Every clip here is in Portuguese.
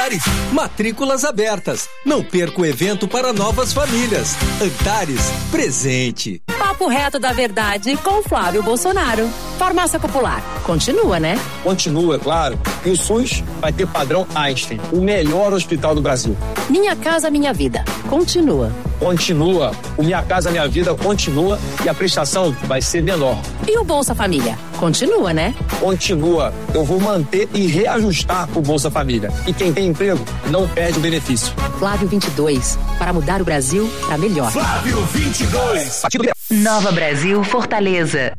Antares, matrículas abertas. Não perca o evento para novas famílias. Antares, presente. Papo reto da verdade com Flávio Bolsonaro. Farmácia Popular, continua, né? Continua, é claro. E o SUS vai ter padrão Einstein, o melhor hospital do Brasil. Minha Casa Minha Vida, continua. Continua. O Minha Casa Minha Vida continua e a prestação vai ser menor. E o Bolsa Família, continua, né? Continua. Eu vou manter e reajustar o Bolsa Família. E quem tem emprego não perde o benefício. Flávio 22, para mudar o Brasil para melhor. Flávio 22. Nova Brasil, Fortaleza.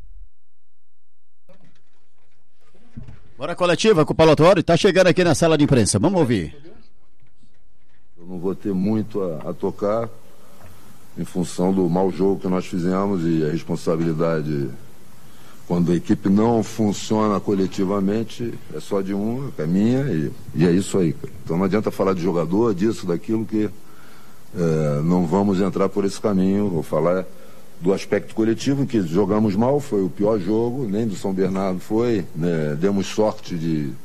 Bora coletiva com o Paulo Autuori, tá chegando aqui na sala de imprensa, vamos ouvir. Eu não vou ter muito a tocar em função do mau jogo que nós fizemos e a responsabilidade quando a equipe não funciona coletivamente é só de um, é minha e é isso aí. Então não adianta falar de jogador, disso, daquilo que não vamos entrar por esse caminho. Vou falar do aspecto coletivo, que jogamos mal, foi o pior jogo, nem do São Bernardo foi, né? Demos sorte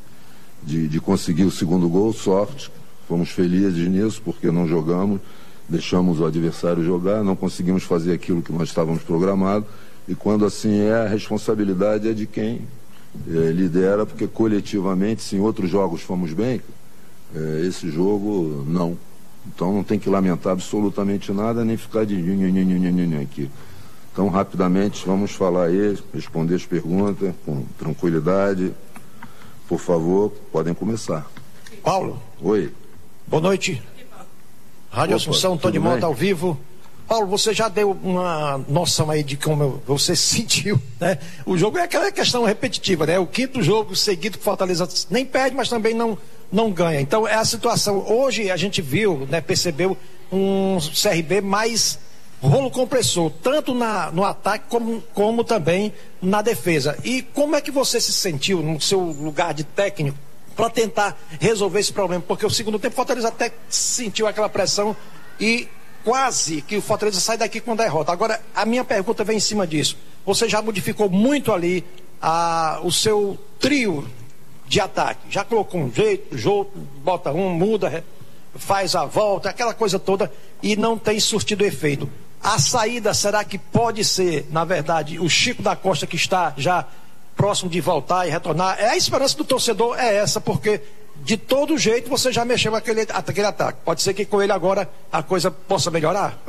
de conseguir o segundo gol, sorte, fomos felizes nisso, porque não jogamos, deixamos o adversário jogar, não conseguimos fazer aquilo que nós estávamos programados, e quando assim a responsabilidade é de quem lidera, porque coletivamente, se em outros jogos fomos bem, esse jogo não. Então não tem que lamentar absolutamente nada, nem ficar de aqui. Então, rapidamente, vamos falar aí, responder as perguntas com tranquilidade. Por favor, podem começar. Paulo. Oi. Boa noite. Rádio Assunção, Tony Mota ao vivo. Paulo, você já deu uma noção aí de como você se sentiu, né? O jogo é aquela questão repetitiva, né? O quinto jogo seguido que Fortaleza nem perde, mas também não ganha. Então, é a situação. Hoje a gente viu, né, percebeu um CRB mais rolo compressor, tanto no ataque como também na defesa. E como é que você se sentiu no seu lugar de técnico para tentar resolver esse problema? Porque o segundo tempo o Fortaleza até sentiu aquela pressão e quase que o Fortaleza sai daqui com derrota. Agora, a minha pergunta vem em cima disso. Você já modificou muito ali o seu trio de ataque? Já colocou um jeito, bota um, muda, faz a volta, aquela coisa toda, e não tem surtido efeito. A saída, será que pode ser, na verdade, o Chico da Costa, que está já próximo de voltar e retornar? A esperança do torcedor é essa, porque de todo jeito você já mexeu aquele ataque. Pode ser que com ele agora a coisa possa melhorar?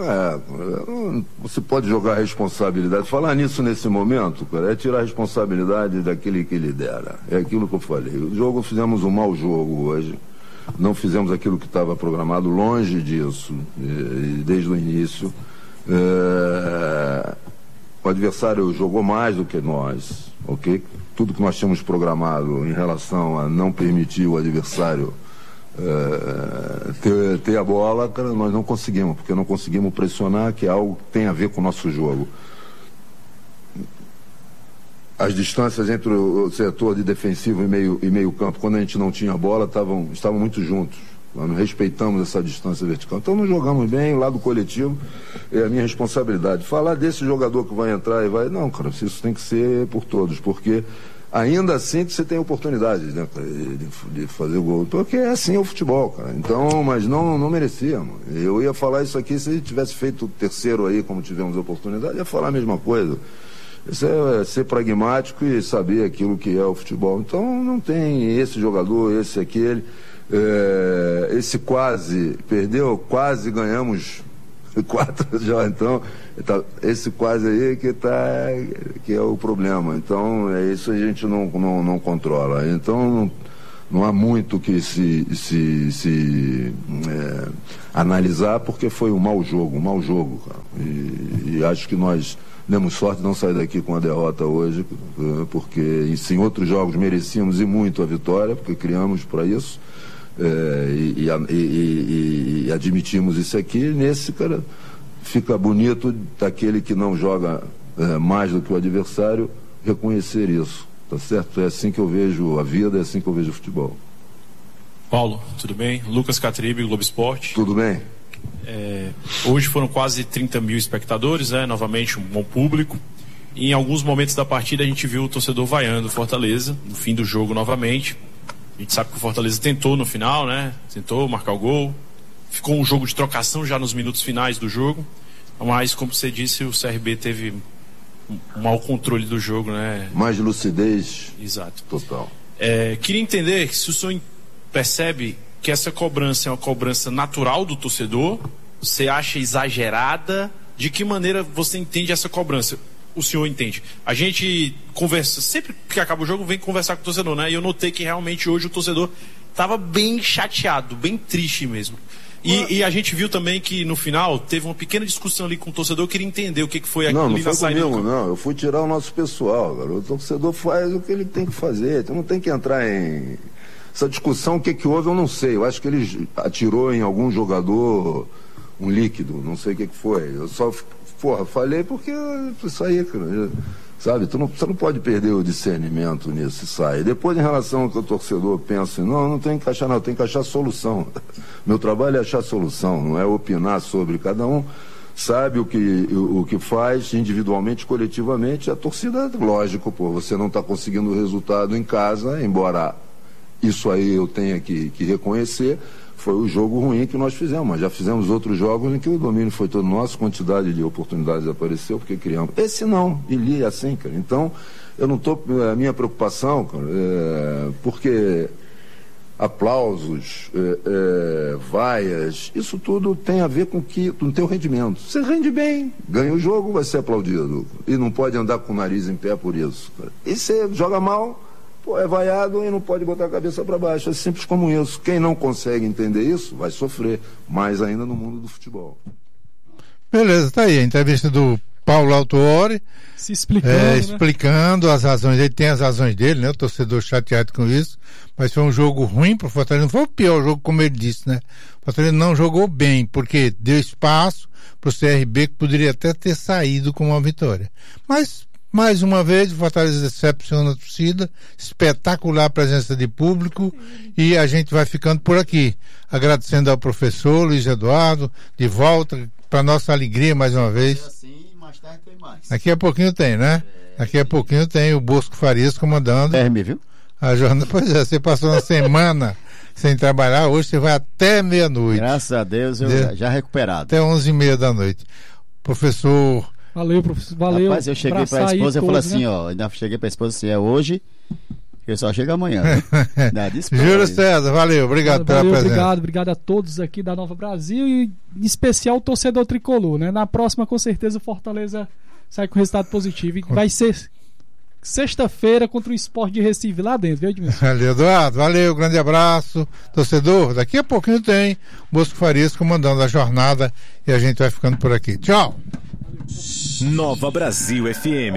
Você pode jogar a responsabilidade. Falar nisso nesse momento, cara, é tirar a responsabilidade daquele que lidera. É aquilo que eu falei. Fizemos um mau jogo hoje. Não fizemos aquilo que estava programado, longe disso, desde o início. O adversário jogou mais do que nós, ok? Tudo que nós tínhamos programado em relação a não permitir o adversário ter a bola, cara, nós não conseguimos, porque não conseguimos pressionar, que é algo que tem a ver com o nosso jogo. As distâncias entre o setor de defensivo e meio campo, quando a gente não tinha bola, estavam muito juntos. Nós não respeitamos essa distância vertical. Então não jogamos bem, o lado coletivo é a minha responsabilidade. Falar desse jogador que vai entrar e vai... Não, cara, isso tem que ser por todos, porque ainda assim você tem oportunidade, né, de fazer o gol. Porque é assim o futebol, cara. Então, mas não merecíamos. Eu ia falar isso aqui se tivesse feito o terceiro aí, como tivemos a oportunidade, ia falar a mesma coisa. Isso é ser pragmático e saber aquilo que é o futebol. Então não tem esse jogador, esse, aquele. Esse quase perdeu, quase ganhamos 4 já, então esse quase aí que é o problema. Então isso a gente não controla. Então não há muito que se analisar, porque foi um mau jogo, cara. E acho que nós demos sorte de não sair daqui com a derrota hoje, porque em outros jogos merecíamos e muito a vitória, porque criamos para isso. E admitimos isso aqui. Nesse, cara, fica bonito daquele que não joga mais do que o adversário reconhecer isso, tá certo? É assim que eu vejo a vida, é assim que eu vejo o futebol. Paulo, tudo bem? Lucas Catribe, Globo Esporte. Tudo bem? Hoje foram quase 30 mil espectadores, né? Novamente um bom público. E em alguns momentos da partida a gente viu o torcedor vaiando Fortaleza, no fim do jogo novamente. A gente sabe que o Fortaleza tentou no final, né? Tentou marcar o gol. Ficou um jogo de trocação já nos minutos finais do jogo. Mas, como você disse, o CRB teve um mau controle do jogo, né? Mais lucidez. Exato. Total. Queria entender se o senhor percebe que essa cobrança é uma cobrança natural do torcedor. Você acha exagerada? De que maneira você entende essa cobrança? O senhor entende? A gente conversa, sempre que acaba o jogo, vem conversar com o torcedor, né? E eu notei que realmente hoje o torcedor estava bem chateado, bem triste mesmo. E a gente viu também que no final teve uma pequena discussão ali com o torcedor. Eu queria entender o que foi aquilo ali na saída. Não, eu fui tirar o nosso pessoal, garoto. O torcedor faz o que ele tem que fazer. Então não tem que entrar em essa discussão. O que houve, eu não sei. Eu acho que ele atirou em algum jogador um líquido, não sei o que foi. Eu só, falei porque isso aí, cara, sabe? Você não pode perder o discernimento nisso e sai. Depois, em relação ao que o torcedor pensa, não tem que achar, não, tem que achar solução. Meu trabalho é achar solução, não é opinar sobre. Cada um sabe o que faz individualmente, coletivamente. A torcida, lógico, você não está conseguindo o resultado em casa, embora isso aí eu tenha que reconhecer. Foi o jogo ruim que nós fizemos, mas já fizemos outros jogos em que o domínio foi todo nosso, quantidade de oportunidades apareceu, porque criamos. Esse não, ele é assim, cara. Então, eu não estou. A minha preocupação, cara, porque aplausos, vaias, isso tudo tem a ver com o teu rendimento. Você rende bem, ganha o jogo, vai ser aplaudido. E não pode andar com o nariz em pé por isso, cara. E você joga mal, é vaiado e não pode botar a cabeça para baixo. É simples como isso. Quem não consegue entender isso vai sofrer, mais ainda no mundo do futebol. Beleza, tá aí a entrevista do Paulo Autuori se explicando, explicando as razões. Ele tem as razões dele, né? O torcedor chateado com isso, mas foi um jogo ruim pro Fortaleza. Não foi o pior jogo, como ele disse, né? O Fortaleza não jogou bem, porque deu espaço pro CRB, que poderia até ter saído com uma vitória. Mas mais uma vez, o Fortaleza decepciona a torcida, espetacular a presença de público, e a gente vai ficando por aqui, agradecendo ao professor Luiz Eduardo, de volta, para nossa alegria mais uma vez. Assim, mais tarde tem mais. Daqui a pouquinho tem, né? Daqui a pouquinho tem o Bosco Farias comandando. Viu? A jornada. Pois é, você passou uma semana sem trabalhar, hoje você vai até meia-noite. Graças a Deus, eu já recuperado. Até 11h30 da noite. Professor... Valeu, professor. Valeu. Rapaz, eu cheguei pra esposa e falei assim, ainda cheguei pra esposa assim, é hoje, eu só chego amanhã. Júlio César, valeu, obrigado pela presença. Obrigado a todos aqui da Nova Brasil e em especial o torcedor tricolor, né? Na próxima, com certeza, o Fortaleza sai com resultado positivo e vai ser sexta-feira contra o Sport de Recife lá dentro, viu, Edmilson? Valeu, Eduardo, valeu, grande abraço, torcedor. Daqui a pouquinho tem Bosco Farias comandando a jornada e a gente vai ficando por aqui. Tchau. Nova Brasil FM.